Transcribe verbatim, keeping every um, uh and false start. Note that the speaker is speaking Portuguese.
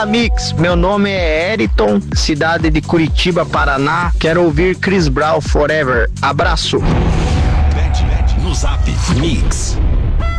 Fala, Mix. Meu nome é Eriton, cidade de Curitiba, Paraná. Quero ouvir Chris Brown Forever. Abraço. No Zap Mix.